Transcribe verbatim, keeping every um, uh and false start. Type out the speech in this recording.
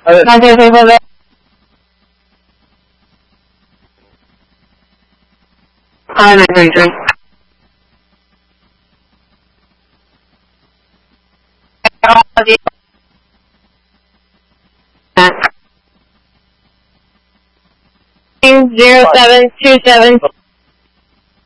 nine zero three four. Hi, nine three three. Zero seven two seven.